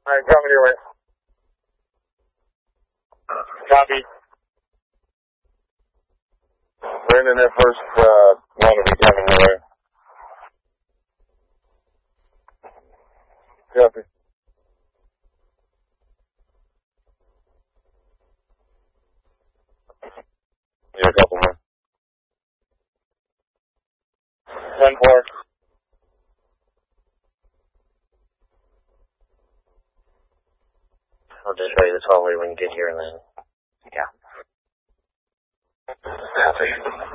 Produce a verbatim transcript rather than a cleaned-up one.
Alright, coming your way. Copy. Brandon, that first, uh, one will be coming your way. Copy. Yeah, a couple more. ten four. I'll just show you this hallway when you get here and then, yeah. Copy.